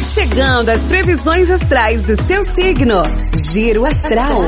Chegando as previsões astrais do seu signo. Giro Astral.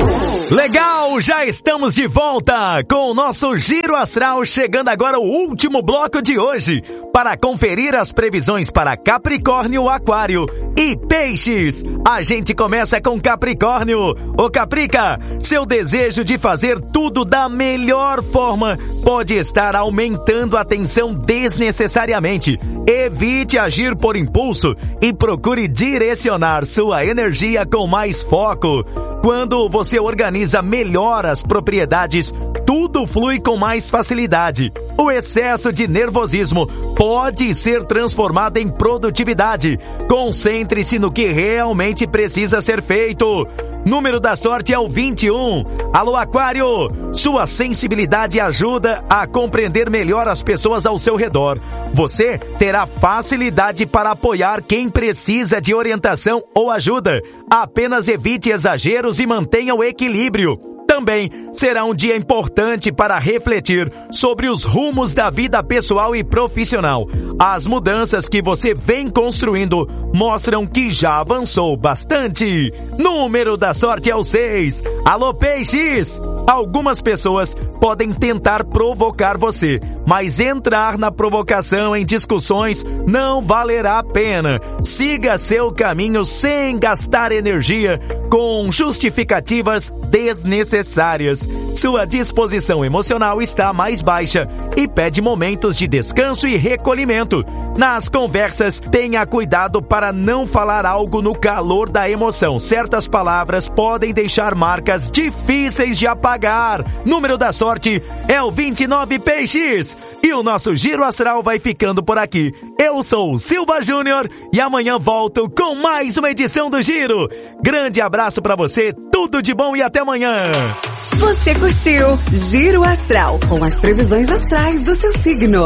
Legal, já estamos de volta com o nosso Giro Astral, chegando agora o último bloco de hoje para conferir as previsões para Capricórnio, Aquário e Peixes. A gente começa com Capricórnio. Ô Caprica, seu desejo de fazer tudo da melhor forma pode estar aumentando a tensão desnecessariamente. Evite agir por impulso e procure direcionar sua energia com mais foco. Quando você organiza melhor as propriedades, tudo flui com mais facilidade. O excesso de nervosismo pode ser transformado em produtividade. Concentre-se no que realmente precisa ser feito. Número da sorte é o 21. Alô, Aquário! Sua sensibilidade ajuda a compreender melhor as pessoas ao seu redor. Você terá facilidade para apoiar quem precisa de orientação ou ajuda. Apenas evite exageros e mantenha o equilíbrio. Também será um dia importante para refletir sobre os rumos da vida pessoal e profissional. As mudanças que você vem construindo mostram que já avançou bastante. Número da sorte é o 6. Alô, Peixes! Algumas pessoas podem tentar provocar você, mas entrar na provocação em discussões não valerá a pena. Siga seu caminho sem gastar energia com justificativas desnecessárias. Sua disposição emocional está mais baixa e pede momentos de descanso e recolhimento. Nas conversas, tenha cuidado para não falar algo no calor da emoção. Certas palavras podem deixar marcas difíceis de apagar. Número da sorte é o 29, Peixes. E o nosso Giro Astral vai ficando por aqui. Eu sou o Silva Júnior e amanhã volto com mais uma edição do Giro. Grande abraço pra você, tudo de bom e até amanhã. Você curtiu Giro Astral com as previsões astrais do seu signo.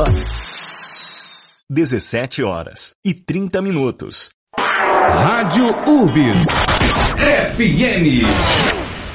17h30. Rádio URBS FM.